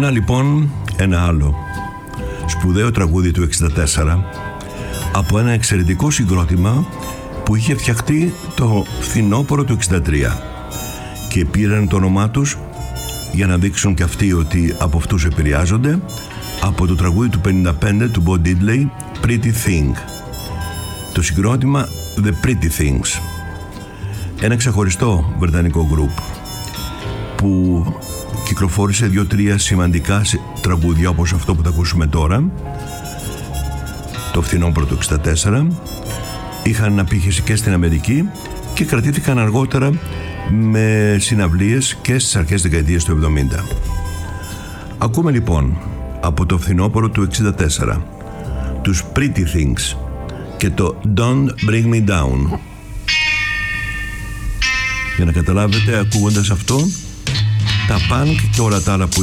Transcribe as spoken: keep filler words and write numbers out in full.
Να λοιπόν ένα άλλο σπουδαίο τραγούδι του εξήντα τέσσερα από ένα εξαιρετικό συγκρότημα που είχε φτιαχτεί το φθινόπωρο του εξήντα τρία και πήραν το όνομά τους για να δείξουν και αυτοί ότι από αυτούς επηρεάζονται, από το τραγούδι του πενήντα πέντε του Bo Diddley, Pretty Thing. Το συγκρότημα The Pretty Things, ένα ξεχωριστό βρετανικό γκρουπ που κυκλοφόρησε δύο-τρία σημαντικά τραγούδια όπως αυτό που θα ακούσουμε τώρα, το φθινόπωρο του εξήντα τέσσερα. Είχαν απήχηση και στην Αμερική και κρατήθηκαν αργότερα με συναυλίες και στις αρχές δεκαετίας του εβδομήντα. Ακούμε λοιπόν από το φθινόπωρο του εξήντα τέσσερα τους Pretty Things και το Don't Bring Me Down. Για να καταλάβετε, ακούγοντας αυτό, τα punk και όλα τα άλλα που